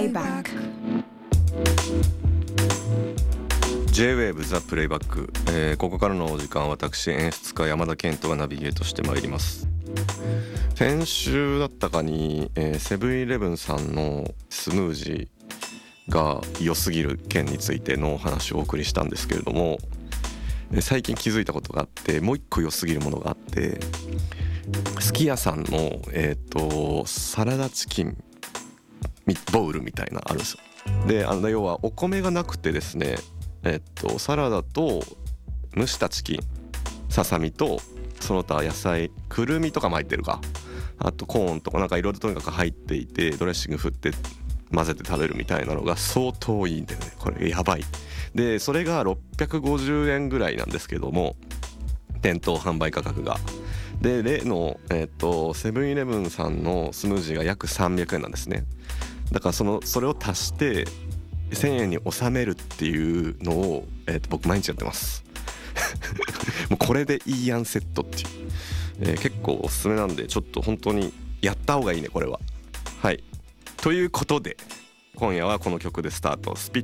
Playback J-Wave ザプレイバック、ここからのお時間、私演出家山田健人がナビゲートしてまいります。先週だったかに、セブンイレブンさんのスムージーが良すぎる件についてのお話をお送りしたんですけれども、最近気づいたことがあって、もう一個良すぎるものがあって、すき家さんの、サラダチキンボウルみたいなのあるんですよ。で、要はお米がなくてですね、サラダと蒸したチキン、ささみとその他野菜、くるみとかも入ってるか、あとコーンとかなんかいろいろとにかく入っていて、ドレッシング振って混ぜて食べるみたいなのが相当いいんだよね。これやばい。でそれが650円ぐらいなんですけども、店頭販売価格が。で例の、セブンイレブンさんのスムージーが約300円なんですね。だからそれを足して1000円に収めるっていうのを、僕毎日やってますもうこれでいいやんセットっていう、結構おすすめなんで、ちょっと本当にやった方がいいねこれは。はい、ということで今夜はこの曲でスタート。スピ